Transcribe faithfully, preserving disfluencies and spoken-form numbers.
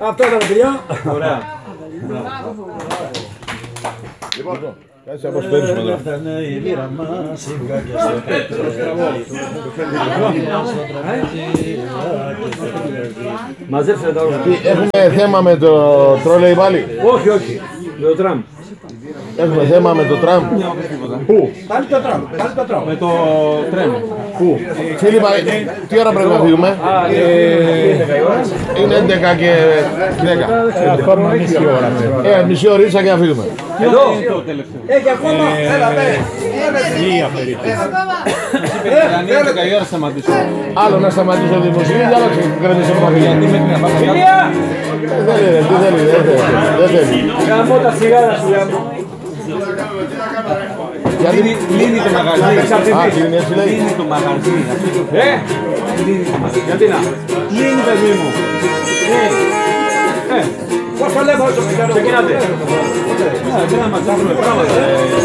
Αυτό ήταν παιδιά. Ωραία. Λοιπόν, κάτσε να αποσπέρουμε τώρα. Μαζέψτε τα όλα. Έχουμε θέμα με το τρόλεϊ πάλι. Όχι, όχι. Με το τραμ. Έχουμε θέμα με το τραμ. Πού? Πάλι το τραμ. Πάλι το τραμ. Με το τρένο. Πού? Φίλιππα, τι ώρα πρέπει να φύγουμε? Είναι έντεκα και δέκα. Ακόμα μισή ώρα. Ε, μισή ωρίτσα και να φύγουμε. Εδώ. Το τελευταίο. Έχει ακόμα. Έλα, Μία περίπου. Δηλαδή έντεκα η ώρα σταματήσω. Άλλο να σταματήσω τη μουσική, άλλο να κρατήσω το μαγαζί. Γιατί μέχρι να πάω κάτω. Δεν θέλει, δεν θέλει, δεν θέλει. Δεν θέλει. Γαμώ τα σιγάρα σου, γαμώ. Γιατί Κλείνει το μαγαζί. Α, κλείνει έτσι λέει. Κλείνει το μαγαζί. Ε, γιατί να. Κλείνει παιδί μου. Πώς θα λέμε όσο ξεκινάτε. Δεν θα μας κάνουμε πράγματα.